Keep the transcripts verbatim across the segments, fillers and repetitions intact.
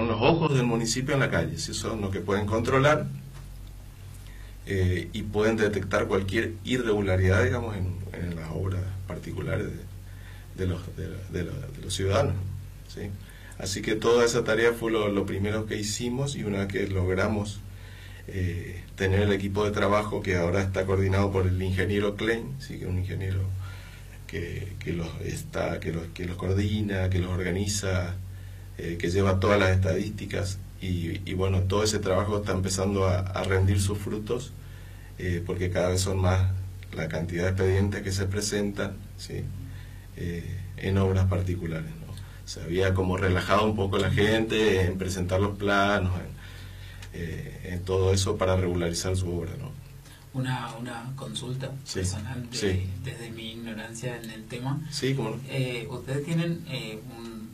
son los ojos del municipio en la calle, ¿sí? Son los que pueden controlar eh, y pueden detectar cualquier irregularidad, digamos, en, en las obras particulares de, de, los, de, de, los, de los ciudadanos, ¿sí? Así que toda esa tarea fue lo, lo primero que hicimos, y una vez que logramos eh, tener el equipo de trabajo que ahora está coordinado por el ingeniero Klein, ¿sí? Que es un ingeniero que, que, los, está, que, los, que los coordina, que los organiza, eh, que lleva todas las estadísticas, y, y bueno, todo ese trabajo está empezando a, a rendir sus frutos, eh, porque cada vez son más la cantidad de expedientes que se presentan, ¿sí? eh, en obras particulares, ¿no? Se había como relajado un poco la gente en presentar los planos, en, eh, en todo eso para regularizar su obra, ¿no? Una, una consulta sí, personal de, sí. desde mi ignorancia en el tema. Sí, ¿cómo no? Eh, ¿Ustedes tienen eh, un,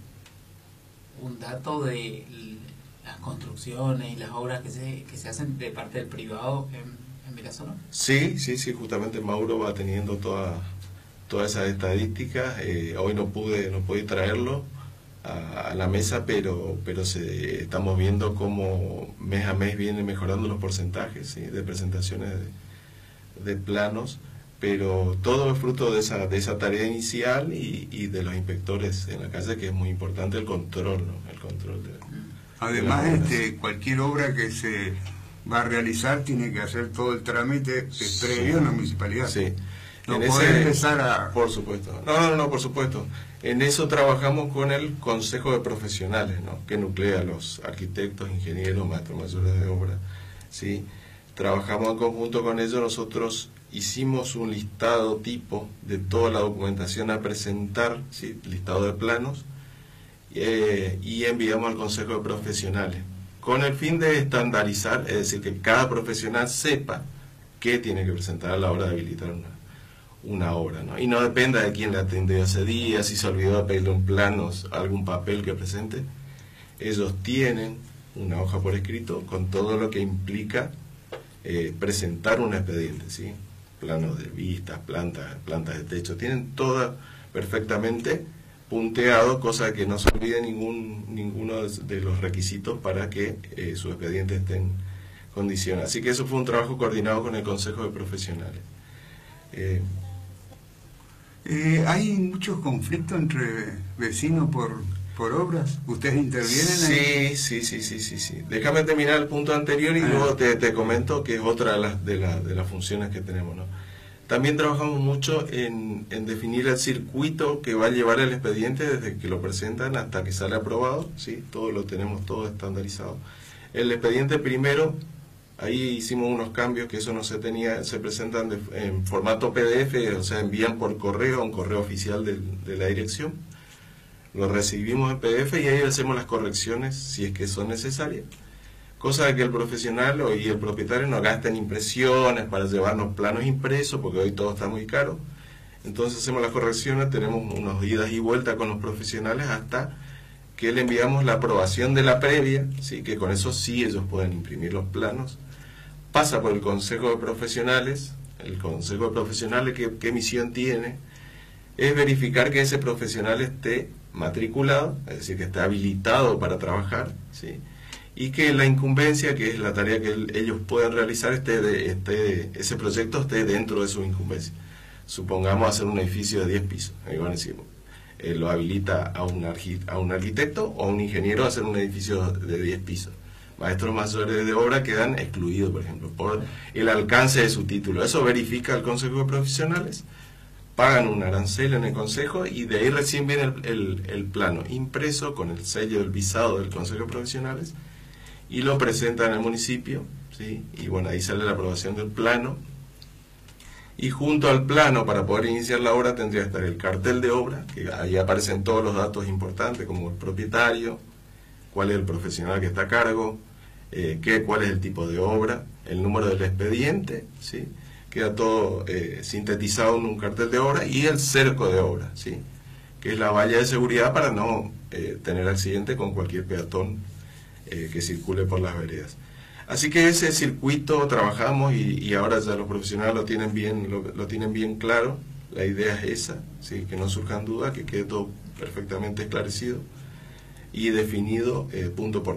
un dato de las construcciones y las obras que se, que se hacen de parte del privado en, en Virasoro? Sí, sí, sí, justamente Mauro va teniendo toda, todas esas estadísticas. Eh, hoy no pude, no pude traerlo a, a la mesa, pero, pero se, estamos viendo cómo mes a mes vienen mejorando los porcentajes, ¿sí? De presentaciones de, de planos, pero todo es fruto de esa, de esa tarea inicial y, y de los inspectores en la calle, que es muy importante el control, ¿no? El control de, además de este cualquier obra que se va a realizar tiene que hacer todo el trámite sí, previo en la municipalidad. Sí. No en puede ese, empezar a... Por supuesto. No, no, no, por supuesto. En eso trabajamos con el Consejo de Profesionales, ¿no? Que nuclea a los arquitectos, ingenieros, maestros mayores de obra, ¿sí? Trabajamos en conjunto con ellos. Nosotros hicimos un listado tipo de toda la documentación a presentar, ¿sí? Listado de planos, eh, y enviamos al Consejo de Profesionales, con el fin de estandarizar, es decir, que cada profesional sepa qué tiene que presentar a la hora de habilitar una, una obra, ¿no? Y no dependa de quién le atendió ese día, si se olvidó de pedirle un plano, algún papel que presente. Ellos tienen una hoja por escrito con todo lo que implica eh, presentar un expediente, ¿sí? Planos de vistas, plantas, plantas de techo, tienen todo perfectamente punteado, cosa que no se olvide ningún, ninguno de los requisitos para que eh, su expediente esté en condiciones. Así que eso fue un trabajo coordinado con el Consejo de Profesionales. Eh, eh, ¿Hay muchos conflictos entre vecinos por, por obras? ¿Ustedes intervienen ahí? Sí, sí, sí, sí, sí, sí. Déjame terminar el punto anterior y ah. luego te, te comento que es otra de las, de, la, de las funciones que tenemos, ¿no? También trabajamos mucho en, en definir el circuito que va a llevar el expediente desde que lo presentan hasta que sale aprobado, ¿sí? Todo lo tenemos todo estandarizado. El expediente primero, ahí hicimos unos cambios que eso no se tenía, se presentan de, en formato P D F, o sea, envían por correo a un correo oficial de, de la dirección. Lo recibimos en P D F y ahí hacemos las correcciones si es que son necesarias. Cosa de que el profesional y el propietario no gasten impresiones para llevarnos planos impresos, porque hoy todo está muy caro. Entonces hacemos las correcciones, tenemos unos idas y vueltas con los profesionales hasta que le enviamos la aprobación de la previa, ¿sí? Que con eso sí ellos pueden imprimir los planos. Pasa por el Consejo de Profesionales. El Consejo de Profesionales, ¿qué, qué misión tiene? Es verificar que ese profesional esté matriculado, es decir, que esté habilitado para trabajar, ¿sí? Y que la incumbencia, que es la tarea que el, ellos pueden realizar, esté de, esté, ese proyecto esté dentro de su incumbencia. Supongamos hacer un edificio de diez pisos, ahí van a decir, eh, lo habilita a un, a un arquitecto o a un ingeniero a hacer un edificio de diez pisos. Maestros mayores de obra quedan excluidos, por ejemplo, por el alcance de su título. Eso verifica el Consejo de Profesionales, pagan un arancel en el Consejo y de ahí recién viene el, el, el plano impreso con el sello del visado del Consejo de Profesionales y lo presentan al municipio, ¿sí? Y bueno, ahí sale la aprobación del plano. Y junto al plano, para poder iniciar la obra, tendría que estar el cartel de obra, que ahí aparecen todos los datos importantes, como el propietario, cuál es el profesional que está a cargo, eh, qué, cuál es el tipo de obra, el número del expediente, ¿sí? Queda todo eh, sintetizado en un cartel de obra, y el cerco de obra, ¿sí? Que es la valla de seguridad para no eh, tener accidente con cualquier peatón eh, que circule por las veredas. Así que ese circuito trabajamos y, y ahora ya los profesionales lo tienen bien, lo, lo tienen bien claro. La idea es esa, ¿sí? Que no surjan dudas, que quede todo perfectamente esclarecido y definido eh, punto por